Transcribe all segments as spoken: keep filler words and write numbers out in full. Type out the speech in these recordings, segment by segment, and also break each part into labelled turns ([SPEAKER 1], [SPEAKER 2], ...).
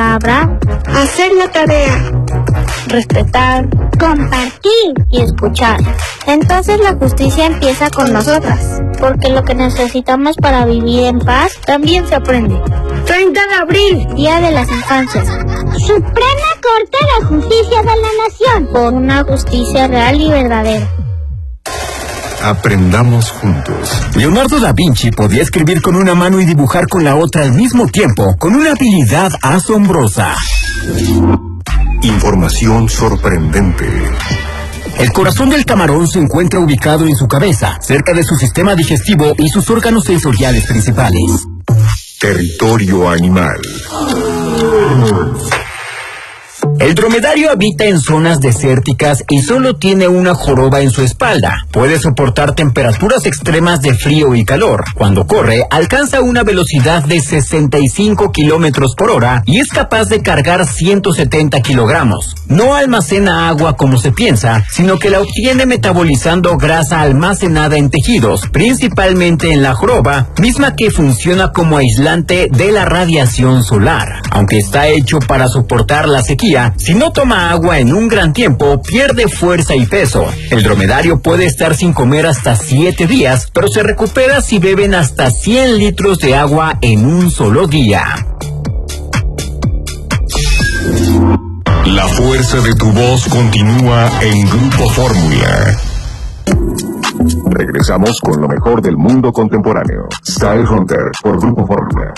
[SPEAKER 1] palabra,
[SPEAKER 2] hacer la tarea,
[SPEAKER 1] respetar,
[SPEAKER 2] compartir
[SPEAKER 1] y escuchar. Entonces la justicia empieza con nosotras, porque lo que necesitamos para vivir en paz también se aprende.
[SPEAKER 2] treinta de abril,
[SPEAKER 1] Día de las Infancias.
[SPEAKER 2] Suprema Corte de Justicia de la Nación.
[SPEAKER 1] Por una justicia real y verdadera.
[SPEAKER 3] Aprendamos juntos.
[SPEAKER 4] Leonardo da Vinci podía escribir con una mano y dibujar con la otra al mismo tiempo, con una habilidad asombrosa.
[SPEAKER 3] Información sorprendente.
[SPEAKER 4] El corazón del camarón se encuentra ubicado en su cabeza, cerca de su sistema digestivo y sus órganos sensoriales principales.
[SPEAKER 3] Territorio animal.
[SPEAKER 4] El dromedario habita en zonas desérticas y solo tiene una joroba en su espalda. Puede soportar temperaturas extremas de frío y calor. Cuando corre, alcanza una velocidad de sesenta y cinco kilómetros por hora y es capaz de cargar ciento setenta kilogramos. No almacena agua como se piensa, sino que la obtiene metabolizando grasa almacenada en tejidos, principalmente en la joroba, misma que funciona como aislante de la radiación solar. Aunque está hecho para soportar la sequía, si no toma agua en un gran tiempo, pierde fuerza y peso. El dromedario puede estar sin comer hasta siete días, pero se recupera si beben hasta cien litros de agua en un solo día.
[SPEAKER 3] La fuerza de tu voz continúa en Grupo Fórmula. Regresamos con lo mejor del mundo contemporáneo. Style Hunter por Grupo Fórmula.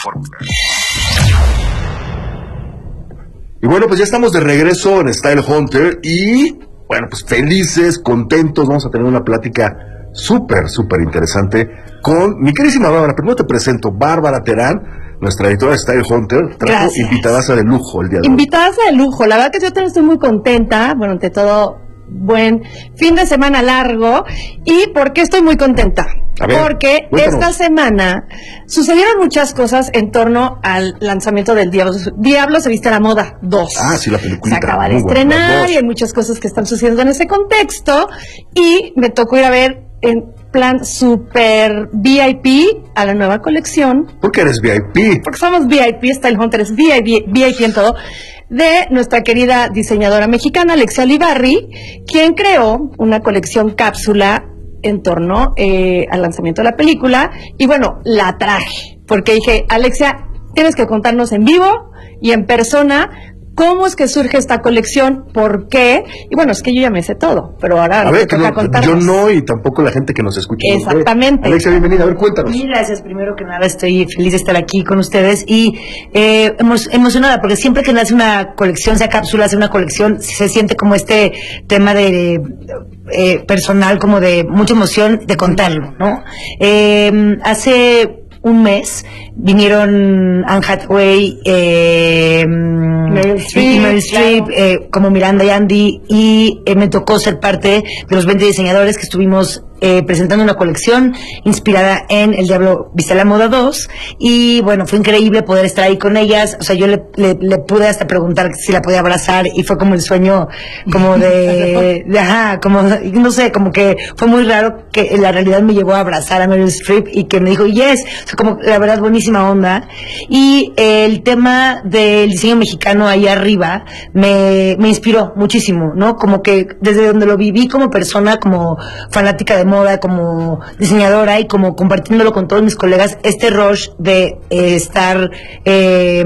[SPEAKER 5] Y bueno, pues ya estamos de regreso en Style Hunter y, bueno, pues felices, contentos, vamos a tener una plática súper, súper interesante con mi queridísima Bárbara. Primero te presento, Bárbara Terán, nuestra editora de Style Hunter, trajo invitadaza de lujo el día de hoy.
[SPEAKER 6] Invitadaza de lujo, la verdad que yo también estoy muy contenta, bueno, ante todo, buen fin de semana largo. ¿Y por qué estoy muy contenta? A ver, porque cuéntanos. Esta semana sucedieron muchas cosas en torno al lanzamiento del Diablo, Diablo se viste a la moda dos.
[SPEAKER 5] Ah, sí, la película.
[SPEAKER 6] Se acaba de estrenar bueno, y hay muchas cosas que están sucediendo en ese contexto y me tocó ir a ver en plan super V I P a la nueva colección.
[SPEAKER 5] ¿Por qué eres V I P?
[SPEAKER 6] Porque somos V I P, Style Hunter es V I P, V I P en todo, de nuestra querida diseñadora mexicana Alexia Olivarri, quien creó una colección cápsula en torno eh, al lanzamiento de la película, y bueno, la traje, porque dije, Alexia, tienes que contarnos en vivo y en persona cómo es que surge esta colección, por qué, y bueno, es que yo ya me sé todo, pero ahora
[SPEAKER 5] a ver, toca no, contarnos. Yo no, y tampoco la gente que nos escucha.
[SPEAKER 6] Exactamente.
[SPEAKER 5] Alexia, bienvenida, a ver, cuéntanos.
[SPEAKER 7] Mil gracias, primero que nada estoy feliz de estar aquí con ustedes y eh, emo- emocionada, porque siempre que nace una colección, sea cápsula, sea una colección, se siente como este tema de eh, personal, como de mucha emoción de contarlo, ¿no? Eh, hace un mes vinieron Anne Hathaway, eh, Meryl Streep, Meryl Streep claro. eh, como Miranda y Andy, y eh, me tocó ser parte de los veinte diseñadores que estuvimos eh, presentando una colección inspirada en El Diablo Viste a la Moda dos, y bueno, fue increíble poder estar ahí con ellas. O sea, yo le, le, le pude hasta preguntar si la podía abrazar, y fue como el sueño como de, de ajá, como, no sé, como que fue muy raro que la realidad me llevó a abrazar a Meryl Streep y que me dijo yes, o sea, como la verdad buenísima onda. Y eh, el tema del diseño mexicano ahí arriba me, me inspiró muchísimo, ¿no? Como que desde donde lo viví como persona, como fanática de moda, como diseñadora y como compartiéndolo con todos mis colegas, este rush de eh, estar eh,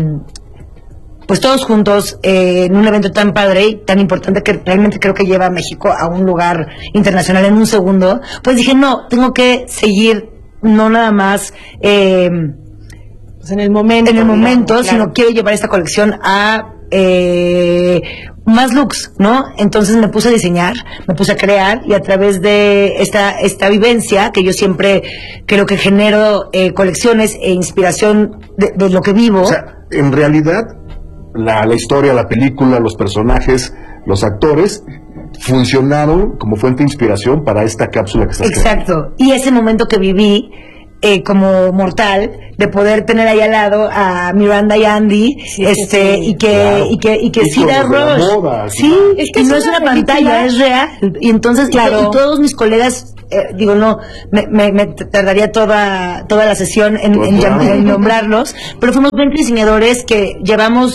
[SPEAKER 7] pues todos juntos eh, en un evento tan padre y tan importante que realmente creo que lleva a México a un lugar internacional en un segundo, pues dije, no, tengo que seguir, no nada más eh,
[SPEAKER 6] pues en el momento,
[SPEAKER 7] en el momento
[SPEAKER 6] claro,
[SPEAKER 7] sino quiero llevar esta colección a eh, más looks, ¿no? Entonces me puse a diseñar, me puse a crear, y a través de esta esta vivencia que yo siempre creo que genero eh, colecciones e inspiración de, de lo que vivo.
[SPEAKER 5] O sea, en realidad la, la historia, la película, los personajes, los actores funcionaron como fuente de inspiración para esta cápsula que estás
[SPEAKER 7] Exacto,
[SPEAKER 5] creando.
[SPEAKER 7] Y ese momento que viví eh, como mortal, de poder tener ahí al lado a Miranda y Andy, sí, este, sí, y que, claro. y que, y que sí da rush.
[SPEAKER 5] Moda,
[SPEAKER 7] sí, es que y no es una pantalla, es real. Y entonces, claro. y, y todos mis colegas eh, digo, no, me, me, me tardaría toda toda la sesión en, en, llam- en nombrarlos, pero fuimos veinte diseñadores que llevamos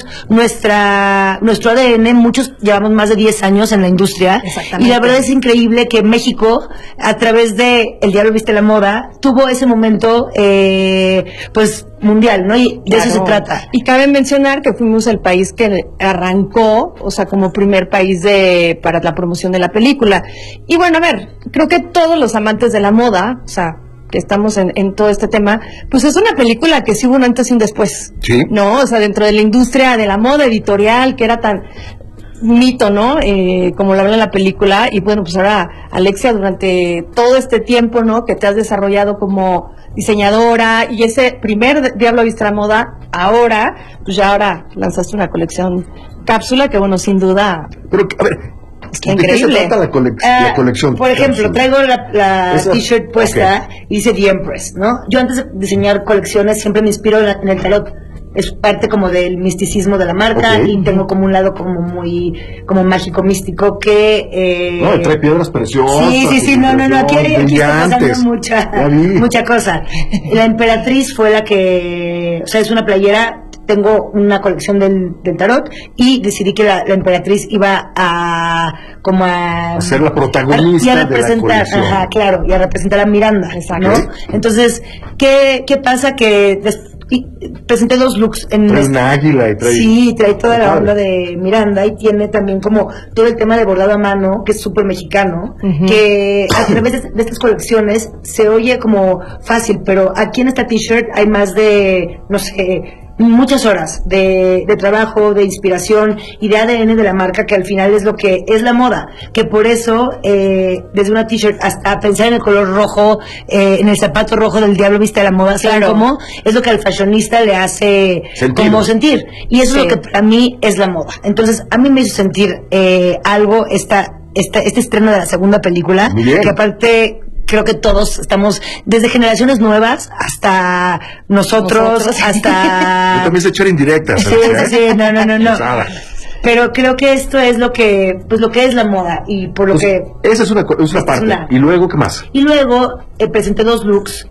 [SPEAKER 7] nuestra nuestro A D N, muchos llevamos más de diez años en la industria, y la verdad es increíble que México, a través de El Diablo Viste la Moda, tuvo ese momento, eh, pues, mundial, ¿no? Y de
[SPEAKER 6] Claro.
[SPEAKER 7] eso se trata.
[SPEAKER 6] Y cabe mencionar que fuimos el país que arrancó, o sea, como primer país de para la promoción de la película. Y bueno, a ver, creo que todos los amantes de la moda, o sea, que estamos en, en todo este tema, pues es una película que sí hubo un antes y un después.
[SPEAKER 5] Sí.
[SPEAKER 6] ¿No? O sea, dentro de la industria de la moda editorial, que era tan mito, ¿no? Eh, como lo habla en la película. Y bueno, pues ahora, Alexia, durante todo este tiempo, ¿no? Que te has desarrollado como diseñadora, y ese primer Diablo Viste la Moda, ahora, pues ya ahora lanzaste una colección cápsula que, bueno, sin duda,
[SPEAKER 5] Pero, a ver,
[SPEAKER 6] está
[SPEAKER 5] ¿de qué se
[SPEAKER 6] increíble.
[SPEAKER 5] trata la, colec-
[SPEAKER 7] Ah,
[SPEAKER 5] la colección?
[SPEAKER 7] Por ejemplo, traigo la, la
[SPEAKER 5] Esa-
[SPEAKER 7] t-shirt puesta y dice The Empress, ¿no? Yo antes de diseñar colecciones siempre me inspiro en, la- en el tarot. Es parte como del misticismo de la marca,
[SPEAKER 5] Ok.
[SPEAKER 7] y tengo como un lado como muy como mágico místico que eh,
[SPEAKER 5] No, trae piedras preciosas.
[SPEAKER 7] sí, sí, sí, no, no, no, aquí, aquí está
[SPEAKER 5] brillantes.
[SPEAKER 7] pasando mucha,
[SPEAKER 5] Ya vi.
[SPEAKER 7] mucha cosa. La Emperatriz fue la que, o sea, es una playera, tengo una colección del, del tarot, y decidí que la, la Emperatriz iba a, como a...
[SPEAKER 5] A ser la protagonista
[SPEAKER 7] y a
[SPEAKER 5] de la
[SPEAKER 7] representar,
[SPEAKER 5] colección.
[SPEAKER 7] ajá, claro, y a representar a Miranda,
[SPEAKER 6] Exacto.
[SPEAKER 7] ¿no? Entonces, ¿qué, qué pasa? Que des- y presenté dos looks en
[SPEAKER 5] Trae
[SPEAKER 7] este-
[SPEAKER 5] una águila y trae...
[SPEAKER 7] Sí, trae toda la
[SPEAKER 5] Padre.
[SPEAKER 7] onda de Miranda, y tiene también como todo el tema de bordado a mano, que es súper mexicano,
[SPEAKER 6] Ujú.
[SPEAKER 7] que a través de, de estas colecciones se oye como fácil, pero aquí en esta t-shirt hay más de, no sé, muchas horas de, de trabajo, de inspiración y de A D N de la marca, que al final es lo que es la moda, que por eso eh, desde una t-shirt hasta pensar en el color rojo, eh, en el zapato rojo del Diablo Viste la Moda, ¿saben
[SPEAKER 6] Claro.
[SPEAKER 7] cómo? Es lo que al fashionista le hace
[SPEAKER 5] Sentir.
[SPEAKER 7] como sentir, y eso
[SPEAKER 6] Sí.
[SPEAKER 7] es lo que para mí es la moda. Entonces a mí me hizo sentir eh, algo esta, esta este estreno de la segunda película,
[SPEAKER 5] Muy bien.
[SPEAKER 7] que aparte creo que todos estamos, desde generaciones nuevas hasta nosotros,
[SPEAKER 6] Nosotros.
[SPEAKER 5] Yo
[SPEAKER 7] hasta...
[SPEAKER 5] también sé echar indirectas.
[SPEAKER 7] Sí,
[SPEAKER 5] ¿eh?
[SPEAKER 7] sí, sí, no, no, no, no.
[SPEAKER 5] Pesada.
[SPEAKER 7] Pero creo que esto es lo que, pues lo que es la moda, y por lo
[SPEAKER 5] Pues,
[SPEAKER 7] que...
[SPEAKER 5] esa es una, co- es una
[SPEAKER 7] Esta es
[SPEAKER 5] parte.
[SPEAKER 7] una-
[SPEAKER 5] Y luego, ¿qué más?
[SPEAKER 7] Y luego eh, presenté dos looks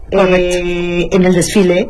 [SPEAKER 7] eh, en el desfile.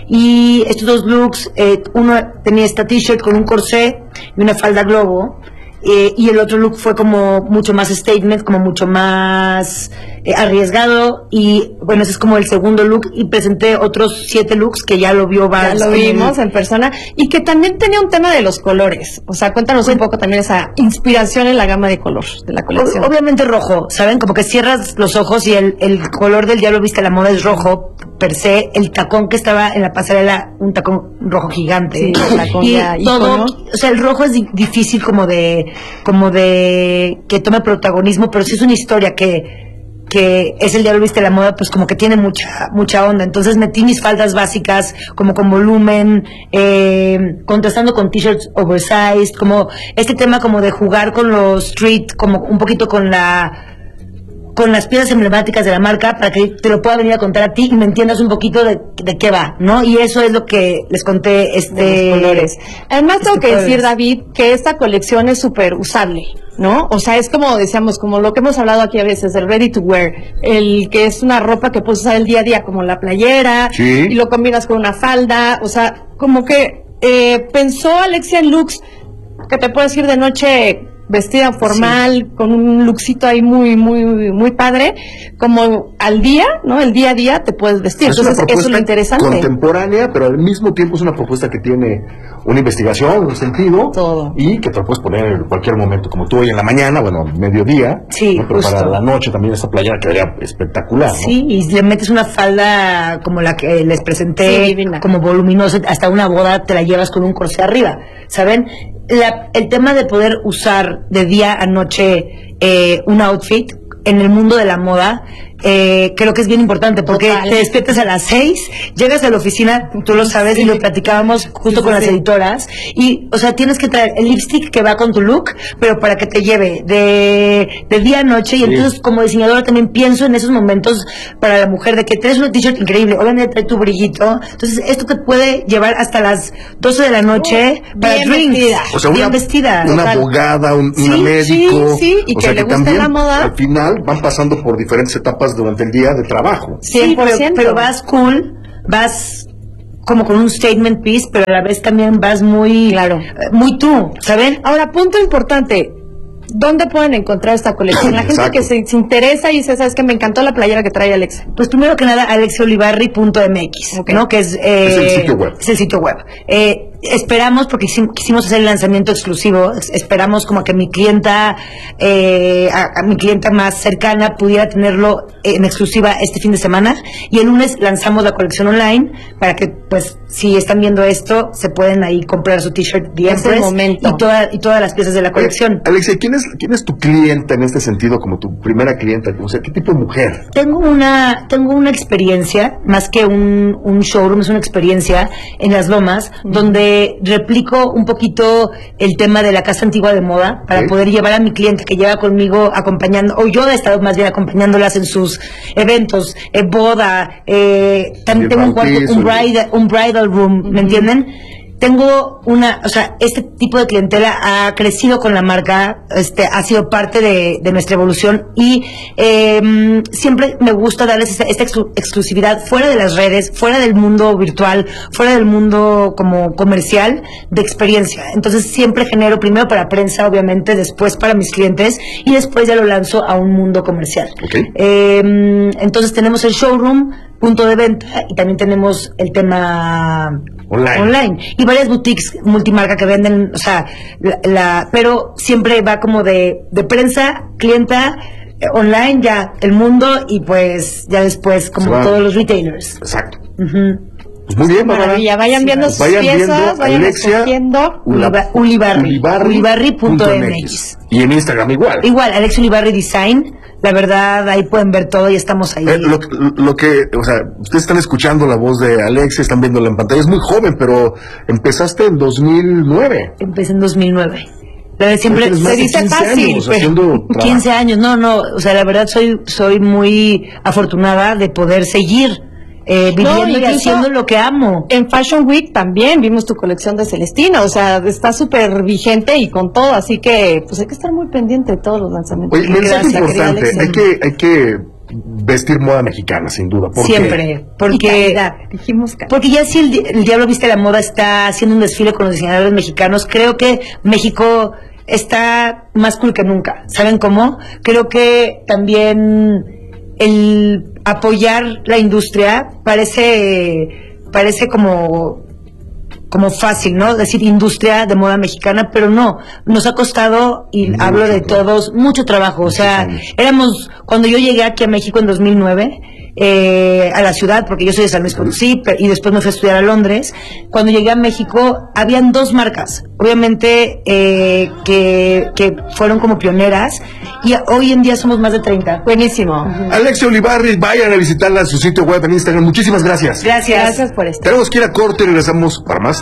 [SPEAKER 7] Y estos dos looks, eh, uno tenía esta t-shirt con un corsé y una falda globo. Eh, y el otro look fue como mucho más statement, como mucho más eh, arriesgado. Y bueno, ese es como el segundo look. Y presenté otros siete looks que ya lo vio
[SPEAKER 6] ya
[SPEAKER 7] Vans.
[SPEAKER 6] lo
[SPEAKER 7] en el-
[SPEAKER 6] vimos en persona, y que también tenía un tema de los colores. O sea, cuéntanos un poco también esa inspiración en la gama de color de la colección.
[SPEAKER 7] Ob- Obviamente rojo, ¿saben? Como que cierras los ojos y el, el color del Diablo Viste la Moda es rojo, per se. El tacón que estaba en la pasarela, un tacón rojo gigante.
[SPEAKER 6] Sí, el tacón
[SPEAKER 7] y
[SPEAKER 6] ya
[SPEAKER 7] todo,
[SPEAKER 6] ícono.
[SPEAKER 7] o sea, el rojo es di- difícil como de, como de que tome protagonismo, pero si es una historia que que es el Diablo Viste la Moda, pues como que tiene mucha mucha onda. Entonces metí mis faldas básicas como con volumen, eh, contrastando con t-shirts oversized, como este tema como de jugar con los street, como un poquito con la con las piezas emblemáticas de la marca, para que te lo pueda venir a contar a ti y me entiendas un poquito de, de qué va, ¿no? Y eso es lo que les conté este
[SPEAKER 6] de los colores. Además, tengo
[SPEAKER 7] este
[SPEAKER 6] que decir,
[SPEAKER 7] colores.
[SPEAKER 6] David, que esta colección es súper usable, ¿no? O sea, es como decíamos, como lo que hemos hablado aquí a veces, el ready to wear, el que es una ropa que puedes usar el día a día, como la playera,
[SPEAKER 5] Sí.
[SPEAKER 6] y lo combinas con una falda, o sea, como que eh, pensó Alexia en looks que te puedes ir de noche vestida formal, con un lookcito ahí muy, muy, muy padre, como al día, ¿no? El día a día te puedes vestir.
[SPEAKER 5] Es una
[SPEAKER 6] Entonces, eso es lo
[SPEAKER 5] propuesta
[SPEAKER 6] interesante.
[SPEAKER 5] contemporánea, pero al mismo tiempo es una propuesta que tiene una investigación, un sentido,
[SPEAKER 6] Todo.
[SPEAKER 5] y que te lo puedes poner en cualquier momento, como tú hoy en la mañana, bueno, mediodía,
[SPEAKER 7] Sí,
[SPEAKER 5] ¿no? Pero
[SPEAKER 7] justo.
[SPEAKER 5] para la noche también esta playera quedaría espectacular, ¿no?
[SPEAKER 7] Sí, y le metes una falda como la que les presenté,
[SPEAKER 6] Sí, divina.
[SPEAKER 7] como voluminosa, hasta una boda te la llevas con un corsé arriba, ¿saben? La- el tema de poder usar de día a noche eh, un outfit en el mundo de la moda, eh, creo que es bien importante, porque
[SPEAKER 6] Total.
[SPEAKER 7] te despiertas a las seis, llegas a la oficina, tú lo sabes, y lo platicábamos justo
[SPEAKER 6] Sí,
[SPEAKER 7] con
[SPEAKER 6] sí,
[SPEAKER 7] las
[SPEAKER 6] sí.
[SPEAKER 7] editoras, y, o sea, tienes que traer el lipstick que va con tu look, pero para que te lleve de, de día a noche, y
[SPEAKER 5] Sí.
[SPEAKER 7] entonces como diseñadora también pienso en esos momentos para la mujer, de que traes una t-shirt increíble, obviamente trae tu brillito, entonces esto te puede llevar hasta las doce de la noche para
[SPEAKER 6] bien
[SPEAKER 7] drinks,
[SPEAKER 6] vestida.
[SPEAKER 5] O sea,
[SPEAKER 7] bien
[SPEAKER 5] una,
[SPEAKER 7] vestida.
[SPEAKER 5] una
[SPEAKER 7] total.
[SPEAKER 5] abogada, un,
[SPEAKER 7] Sí,
[SPEAKER 5] una médico.
[SPEAKER 6] sí, sí, y
[SPEAKER 5] o
[SPEAKER 6] que
[SPEAKER 5] sea,
[SPEAKER 6] le guste
[SPEAKER 5] también,
[SPEAKER 6] la moda.
[SPEAKER 5] al final van pasando por diferentes etapas ropas durante el día de trabajo.
[SPEAKER 7] Sí, pero, pero vas cool, vas como con un statement piece, pero a la vez también vas muy,
[SPEAKER 6] Claro.
[SPEAKER 7] eh, muy tú, ¿saben?
[SPEAKER 6] Ahora, punto importante. ¿Dónde pueden encontrar esta colección? La gente
[SPEAKER 5] Exacto.
[SPEAKER 6] que se, se interesa y dice, ¿sabes qué? Me encantó la playera que trae Alexa.
[SPEAKER 7] Pues primero que nada, alex olivarri punto m x,
[SPEAKER 6] Ok.
[SPEAKER 7] ¿no? Que es, eh,
[SPEAKER 5] Es el sitio web.
[SPEAKER 7] Es el sitio web. Eh, esperamos, porque quisim- quisimos hacer el lanzamiento exclusivo, es- esperamos como que mi clienta, eh, a, a mi clienta más cercana pudiera tenerlo en exclusiva este fin de semana, y el lunes lanzamos la colección online para que, pues, si están viendo esto, se pueden ahí comprar su t-shirt The
[SPEAKER 6] Es el
[SPEAKER 7] Empress
[SPEAKER 6] momento.
[SPEAKER 7] y, toda, y todas las piezas de la colección.
[SPEAKER 5] Eh, Alexia, ¿quién es, ¿quién es tu clienta en este sentido, como tu primera clienta? O sea, ¿qué tipo de mujer?
[SPEAKER 7] Tengo una, tengo una experiencia, más que un, un showroom, es una experiencia en Las Lomas, donde replico un poquito el tema de la casa antigua de moda para
[SPEAKER 5] Ok.
[SPEAKER 7] poder llevar a mi cliente que lleva conmigo acompañando, o yo he estado más bien acompañándolas en sus eventos, eh, boda, eh, también
[SPEAKER 5] Y el
[SPEAKER 7] tengo un cuarto,
[SPEAKER 5] bautizo,
[SPEAKER 7] un
[SPEAKER 5] y-
[SPEAKER 7] bridal, un bridal room, ¿me entienden? Tengo una, o sea, este tipo de clientela ha crecido con la marca, este, ha sido parte de, de nuestra evolución, y eh, mm, siempre me gusta darles esta, esta exclu- exclusividad fuera de las redes, fuera del mundo virtual, fuera del mundo como comercial, de experiencia. Entonces siempre genero primero para prensa, obviamente, después para mis clientes, y después ya lo lanzo a un mundo comercial.
[SPEAKER 5] Ok.
[SPEAKER 7] Eh, mm, entonces tenemos el showroom, punto de venta, y también tenemos el tema
[SPEAKER 5] Online.
[SPEAKER 7] online y varias boutiques multimarca que venden, o sea, la, la- pero siempre va como de, de prensa, clienta, eh, online, ya el mundo, y pues ya después como
[SPEAKER 5] Se va.
[SPEAKER 7] todos los retailers.
[SPEAKER 5] Exacto.
[SPEAKER 7] Ujú.
[SPEAKER 5] Pues muy bien, Bárbara.
[SPEAKER 6] Maravilla, vayan
[SPEAKER 7] Sí,
[SPEAKER 6] viendo
[SPEAKER 5] Pues
[SPEAKER 6] sus
[SPEAKER 5] vayan
[SPEAKER 6] piezas,
[SPEAKER 5] viendo
[SPEAKER 6] vayan
[SPEAKER 5] Alexia
[SPEAKER 6] escogiendo.
[SPEAKER 5] Ula-
[SPEAKER 7] Uliba- Ulibarri.
[SPEAKER 5] Ulibarri
[SPEAKER 7] Ulibarri punto
[SPEAKER 5] punto
[SPEAKER 7] M
[SPEAKER 5] M
[SPEAKER 7] X.
[SPEAKER 5] X. Y en Instagram igual.
[SPEAKER 7] Igual, Alex Ulibarri Design, la verdad, ahí pueden ver todo y estamos ahí.
[SPEAKER 5] Eh, lo, lo que, o sea, ustedes están escuchando la voz de Alexia, están viéndola en pantalla, es muy joven, pero empezaste en dos mil nueve.
[SPEAKER 7] Empecé en dos mil nueve. La verdad, siempre
[SPEAKER 5] Tienes más
[SPEAKER 7] se
[SPEAKER 5] de
[SPEAKER 7] dice
[SPEAKER 5] quince
[SPEAKER 7] fácil,
[SPEAKER 5] años
[SPEAKER 7] pero-
[SPEAKER 5] haciendo trabajo.
[SPEAKER 7] quince años, no, no, o sea, la verdad soy soy muy afortunada de poder seguir eh, viviendo y
[SPEAKER 6] incluso-
[SPEAKER 7] haciendo lo que amo.
[SPEAKER 6] En Fashion Week también vimos tu colección de Celestina, o sea, está súper vigente y con todo, así que pues hay que estar muy pendiente de todos los lanzamientos.
[SPEAKER 5] Oye, mensaje
[SPEAKER 6] Gracias, querida
[SPEAKER 5] importante,
[SPEAKER 6] Alexia.
[SPEAKER 5] hay que, hay que vestir moda mexicana, sin duda. ¿Por qué?
[SPEAKER 7] Siempre,
[SPEAKER 6] Y
[SPEAKER 7] porque
[SPEAKER 6] calidad, dijimos calidad.
[SPEAKER 7] porque ya si el, di- el Diablo Viste la Moda está haciendo un desfile con los diseñadores mexicanos, creo que México está más cool que nunca. ¿Saben cómo? Creo que también el apoyar la industria parece parece como como fácil, ¿no? Decir industria de moda mexicana, pero no, nos ha costado, y
[SPEAKER 5] Mucho
[SPEAKER 7] hablo de
[SPEAKER 5] trabajo.
[SPEAKER 7] todos, mucho trabajo. O sea,
[SPEAKER 5] años.
[SPEAKER 7] éramos, cuando yo llegué aquí a México en dos mil nueve, eh, a la ciudad, porque yo soy de San Luis Potosí, pe- y después me fui a estudiar a Londres. Cuando llegué a México, habían dos marcas, obviamente, eh, que, que fueron como pioneras, y a- hoy en día somos más de treinta.
[SPEAKER 6] Buenísimo.
[SPEAKER 5] Alexia Ulibarri, vayan a visitarla en su sitio web en Instagram. Muchísimas gracias.
[SPEAKER 7] Gracias.
[SPEAKER 6] Gracias por estar.
[SPEAKER 5] Tenemos que ir a corte y regresamos para más.